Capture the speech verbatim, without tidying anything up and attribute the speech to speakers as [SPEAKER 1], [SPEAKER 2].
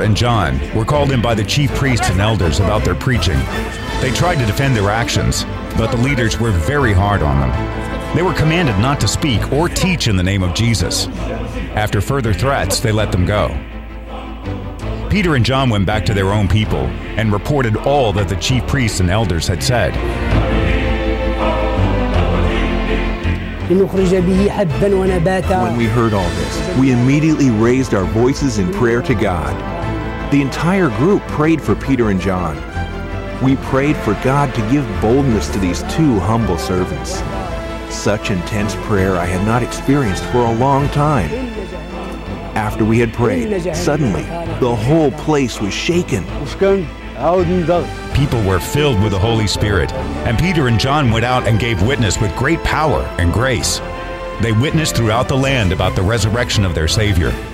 [SPEAKER 1] and John were called in by the chief priests and elders about their preaching. They tried to defend their actions, but the leaders were very hard on them. They were commanded not to speak or teach in the name of Jesus. After further threats, they let them go. Peter and John went back to their own people and reported all that the chief priests and elders had said.
[SPEAKER 2] When we heard all this, we immediately raised our voices in prayer to God. The entire group prayed for Peter and John. We prayed for God to give boldness to these two humble servants. Such intense prayer I had not experienced for a long time. After we had prayed, suddenly, the whole place was shaken.
[SPEAKER 1] People were filled with the Holy Spirit, and Peter and John went out and gave witness with great power and grace. They witnessed throughout the land about the resurrection of their Savior,